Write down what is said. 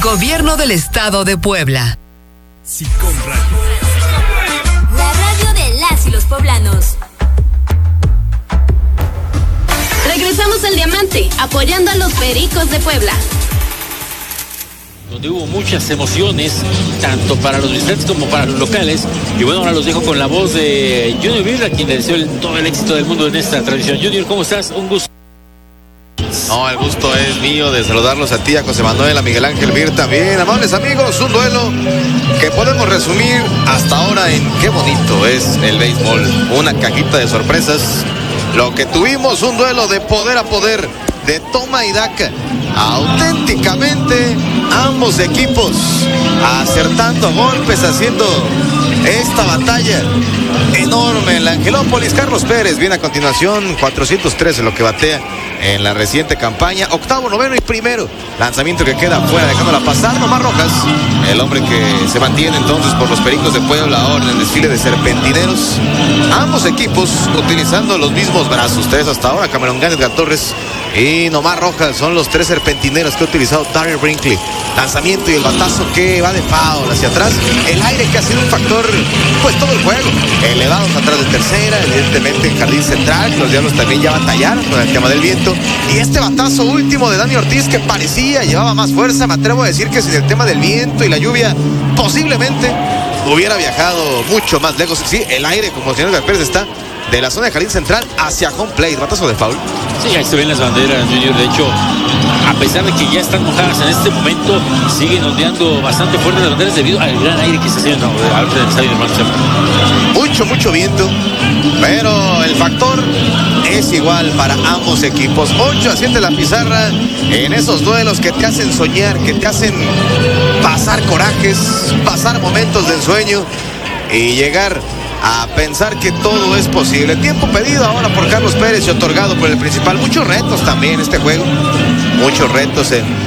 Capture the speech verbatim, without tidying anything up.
Gobierno del Estado de Puebla. Sicom Radio. La radio de las y los poblanos. Regresamos al Diamante, apoyando a los Pericos de Puebla. Donde hubo muchas emociones, tanto para los visitantes como para los locales. Y bueno, ahora los dejo con la voz de Junior Birra, quien le deseo el, todo el éxito del mundo en esta transmisión. Junior, ¿cómo estás? Un gusto. No, el gusto es mío de saludarlos a ti, a José Manuel, a Miguel Ángel Vir también. Amables amigos, un duelo que podemos resumir hasta ahora en qué bonito es el béisbol. Una cajita de sorpresas. Lo que tuvimos, un duelo de poder a poder, de toma y daca. Auténticamente ambos equipos acertando golpes, haciendo esta batalla enorme en la Angelópolis. Carlos Pérez viene a continuación, cuatrocientos trece lo que batea en la reciente campaña. Octavo, noveno y primero lanzamiento que queda fuera, dejándola pasar. Nomar Rojas, el hombre que se mantiene entonces por los Pericos de Puebla ahora en el desfile de serpentineros. Ambos equipos utilizando los mismos brazos. Tres hasta ahora, Cameron Gán, Edgar Torres y Nomar Rojas son los tres serpentineros que ha utilizado Darryl Brinkley. Lanzamiento y el batazo que va de foul hacia atrás. El aire que ha sido un factor, pues todo el juego. Elevados atrás de tercera, evidentemente en jardín central, que los Diablos también ya batallaron con el tema del viento. Y este batazo último de Dani Ortiz que parecía llevaba más fuerza. Me atrevo a decir que sin el tema del viento y la lluvia, posiblemente hubiera viajado mucho más lejos. Sí, el aire, como el señor Edgar Pérez, está de la zona de jardín central hacia home plate. Batazo de foul. Sí, ahí se ven las banderas, Junior. De hecho, a pesar de que ya están mojadas en este momento, siguen ondeando bastante fuerte las banderas debido al gran aire que se hace al frente del estadio de Marcha. Mucho, mucho viento, pero el factor es igual para ambos equipos. ocho a siete la pizarra en esos duelos que te hacen soñar, que te hacen pasar corajes, pasar momentos de ensueño y llegar a pensar que todo es posible. Tiempo pedido ahora por Carlos Pérez y otorgado por el principal. Muchos retos también este juego. Muchos retos en